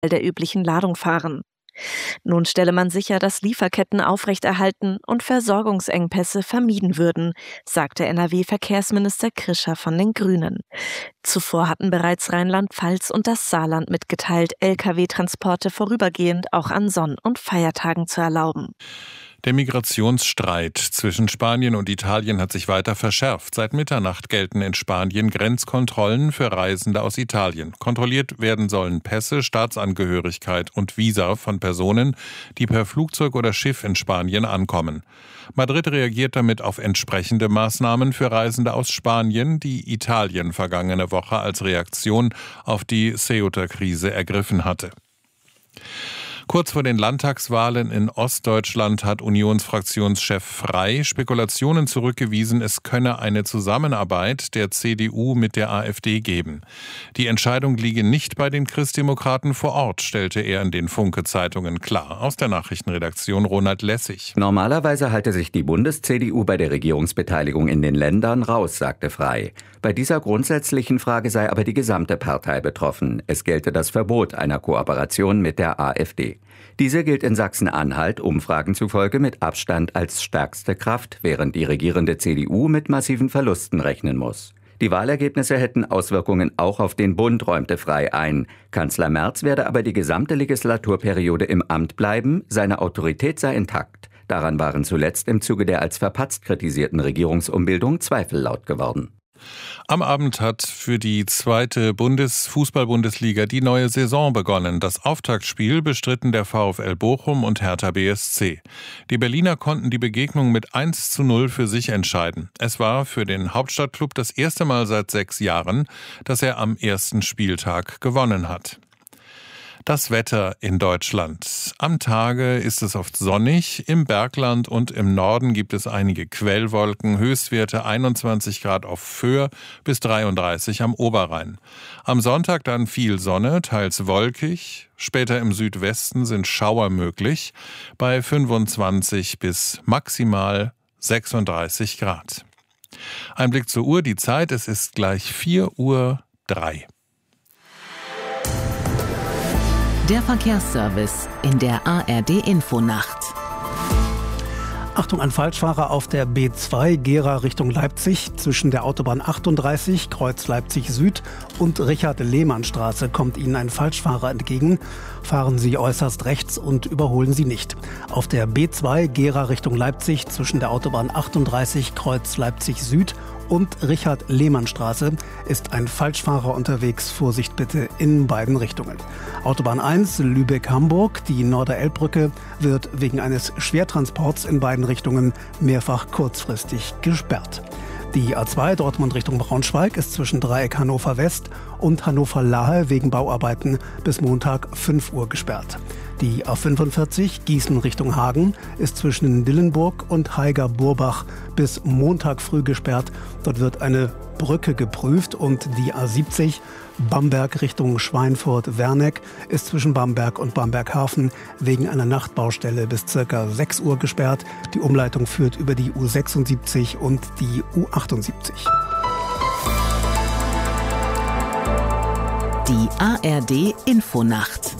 der üblichen Ladung fahren. Nun stelle man sicher, dass Lieferketten aufrechterhalten und Versorgungsengpässe vermieden würden, sagte NRW-Verkehrsminister Krischer von den Grünen. Zuvor hatten bereits Rheinland-Pfalz und das Saarland mitgeteilt, Lkw-Transporte vorübergehend auch an Sonn- und Feiertagen zu erlauben. Der Migrationsstreit zwischen Spanien und Italien hat sich weiter verschärft. Seit Mitternacht gelten in Spanien Grenzkontrollen für Reisende aus Italien. Kontrolliert werden sollen Pässe, Staatsangehörigkeit und Visa von Personen, die per Flugzeug oder Schiff in Spanien ankommen. Madrid reagiert damit auf entsprechende Maßnahmen für Reisende aus Spanien, die Italien vergangene Woche als Reaktion auf die Ceuta-Krise ergriffen hatte. Kurz vor den Landtagswahlen in Ostdeutschland hat Unionsfraktionschef Frey Spekulationen zurückgewiesen, es könne eine Zusammenarbeit der CDU mit der AfD geben. Die Entscheidung liege nicht bei den Christdemokraten vor Ort, stellte er in den Funke-Zeitungen klar. Aus der Nachrichtenredaktion Ronald Lessig. Normalerweise halte sich die Bundes-CDU bei der Regierungsbeteiligung in den Ländern raus, sagte Frey. Bei dieser grundsätzlichen Frage sei aber die gesamte Partei betroffen. Es gelte das Verbot einer Kooperation mit der AfD. Diese gilt in Sachsen-Anhalt Umfragen zufolge mit Abstand als stärkste Kraft, während die regierende CDU mit massiven Verlusten rechnen muss. Die Wahlergebnisse hätten Auswirkungen auch auf den Bund, räumte Frey ein. Kanzler Merz werde aber die gesamte Legislaturperiode im Amt bleiben, seine Autorität sei intakt. Daran waren zuletzt im Zuge der als verpatzt kritisierten Regierungsumbildung Zweifel laut geworden. Am Abend hat für die zweite Fußball-Bundesliga die neue Saison begonnen. Das Auftaktspiel bestritten der VfL Bochum und Hertha BSC. Die Berliner konnten die Begegnung mit 1:0 für sich entscheiden. Es war für den Hauptstadtklub das erste Mal seit 6 Jahren, dass er am ersten Spieltag gewonnen hat. Das Wetter in Deutschland. Am Tage ist es oft sonnig, im Bergland und im Norden gibt es einige Quellwolken, Höchstwerte 21 Grad auf Föhr bis 33 am Oberrhein. Am Sonntag dann viel Sonne, teils wolkig, später im Südwesten sind Schauer möglich, bei 25 bis maximal 36 Grad. Ein Blick zur Uhr, die Zeit, es ist gleich 4:03 Uhr. Der Verkehrsservice in der ARD-Infonacht. Achtung, ein Falschfahrer auf der B2 Gera Richtung Leipzig. Zwischen der Autobahn 38, Kreuz Leipzig Süd und Richard-Lehmann-Straße kommt Ihnen ein Falschfahrer entgegen. Fahren Sie äußerst rechts und überholen Sie nicht. Auf der B2 Gera Richtung Leipzig zwischen der Autobahn 38, Kreuz Leipzig Süd und Richard-Lehmann-Straße ist ein Falschfahrer unterwegs. Vorsicht bitte in beiden Richtungen. Autobahn 1 Lübeck-Hamburg. Die Norderelbbrücke wird wegen eines Schwertransports in beiden Richtungen mehrfach kurzfristig gesperrt. Die A2 Dortmund Richtung Braunschweig ist zwischen Dreieck Hannover West und Hannover-Lahe wegen Bauarbeiten bis Montag 5 Uhr gesperrt. Die A45 Gießen Richtung Hagen ist zwischen Dillenburg und Haiger-Burbach bis Montag früh gesperrt. Dort wird eine Brücke geprüft und die A70 Bamberg Richtung Schweinfurt-Werneck ist zwischen Bamberg und Bamberghafen wegen einer Nachtbaustelle bis ca. 6 Uhr gesperrt. Die Umleitung führt über die U76 und die U78. Die ARD-Infonacht.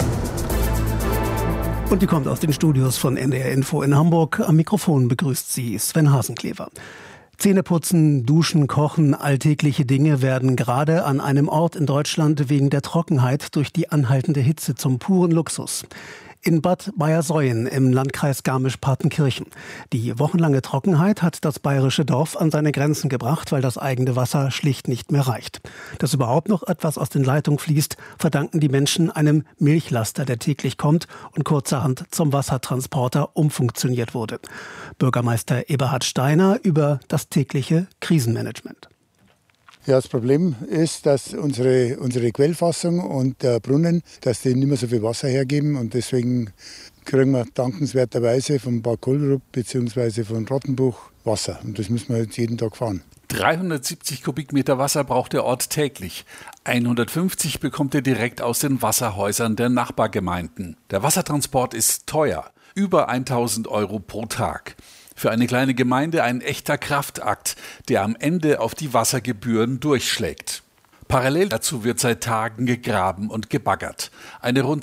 Und die kommt aus den Studios von NDR Info in Hamburg. Am Mikrofon begrüßt sie Sven Hasenklever. Zähneputzen, Duschen, Kochen, alltägliche Dinge werden gerade an einem Ort in Deutschland wegen der Trockenheit durch die anhaltende Hitze zum puren Luxus. In Bad Bayersoien im Landkreis Garmisch-Partenkirchen. Die wochenlange Trockenheit hat das bayerische Dorf an seine Grenzen gebracht, weil das eigene Wasser schlicht nicht mehr reicht. Dass überhaupt noch etwas aus den Leitungen fließt, verdanken die Menschen einem Milchlaster, der täglich kommt und kurzerhand zum Wassertransporter umfunktioniert wurde. Bürgermeister Eberhard Steiner über das tägliche Krisenmanagement. Ja, das Problem ist, dass unsere Quellfassung und der Brunnen, dass die nicht mehr so viel Wasser hergeben und deswegen kriegen wir dankenswerterweise von Bad Kohlrup bzw. von Rottenbuch Wasser und das müssen wir jetzt jeden Tag fahren. 370 Kubikmeter Wasser braucht der Ort täglich. 150 bekommt er direkt aus den Wasserhäusern der Nachbargemeinden. Der Wassertransport ist teuer, über 1.000 € pro Tag. Für eine kleine Gemeinde ein echter Kraftakt, der am Ende auf die Wassergebühren durchschlägt. Parallel dazu wird seit Tagen gegraben und gebaggert. Eine rund